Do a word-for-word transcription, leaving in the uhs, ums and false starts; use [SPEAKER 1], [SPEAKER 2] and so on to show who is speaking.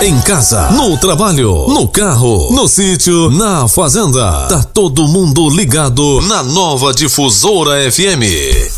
[SPEAKER 1] em casa, no trabalho, no carro, no sítio, na fazenda. Tá todo mundo ligado na Nova Difusora F M.